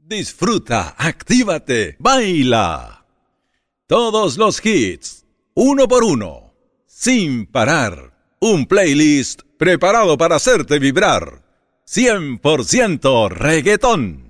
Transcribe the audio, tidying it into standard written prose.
Disfruta, actívate, baila. Todos los hits, uno por uno, sin parar. Un playlist preparado para hacerte vibrar. 100% reggaetón.